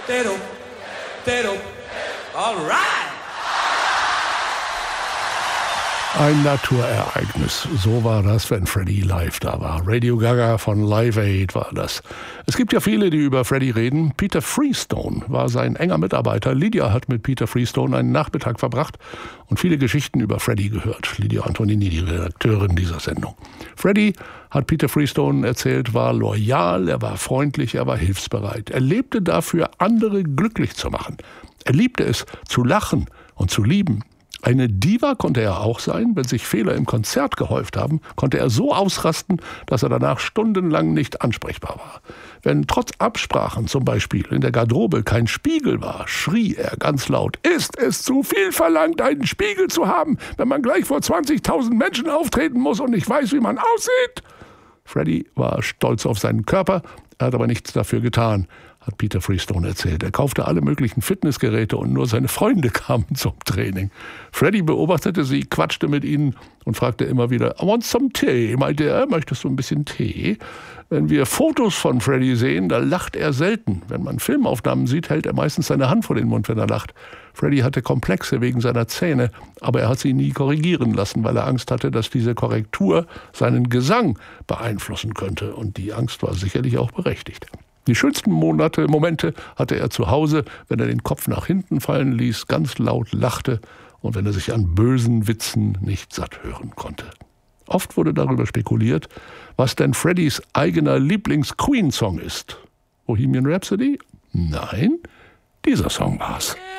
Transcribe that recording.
All right. Ein Naturereignis, so war das, wenn Freddie live da war. Radio Gaga von Live Aid war das. Es gibt ja viele, die über Freddie reden. Peter Freestone war sein enger Mitarbeiter. Lydia hat mit Peter Freestone einen Nachmittag verbracht und viele Geschichten über Freddie gehört. Lydia Antonini, die Redakteurin dieser Sendung. Freddie, hat Peter Freestone erzählt, war loyal, er war freundlich, er war hilfsbereit. Er lebte dafür, andere glücklich zu machen. Er liebte es, zu lachen und zu lieben. Eine Diva konnte er auch sein. Wenn sich Fehler im Konzert gehäuft haben, konnte er so ausrasten, dass er danach stundenlang nicht ansprechbar war. Wenn trotz Absprachen zum Beispiel in der Garderobe kein Spiegel war, schrie er ganz laut: Ist es zu viel verlangt, einen Spiegel zu haben, wenn man gleich vor 20.000 Menschen auftreten muss und nicht weiß, wie man aussieht? Freddie war stolz auf seinen Körper, er hat aber nichts dafür getan, hat Peter Freestone erzählt. Er kaufte alle möglichen Fitnessgeräte und nur seine Freunde kamen zum Training. Freddie beobachtete sie, quatschte mit ihnen und fragte immer wieder: I want some tea, meinte er, möchtest du ein bisschen Tee? Wenn wir Fotos von Freddie sehen, da lacht er selten. Wenn man Filmaufnahmen sieht, hält er meistens seine Hand vor den Mund, wenn er lacht. Freddie hatte Komplexe wegen seiner Zähne, aber er hat sie nie korrigieren lassen, weil er Angst hatte, dass diese Korrektur seinen Gesang beeinflussen könnte. Und die Angst war sicherlich auch berechtigt. Die schönsten Momente hatte er zu Hause, wenn er den Kopf nach hinten fallen ließ, ganz laut lachte und wenn er sich an bösen Witzen nicht satt hören konnte. Oft wurde darüber spekuliert, was denn Freddies eigener Lieblings-Queen-Song ist. Bohemian Rhapsody? Nein, dieser Song war's.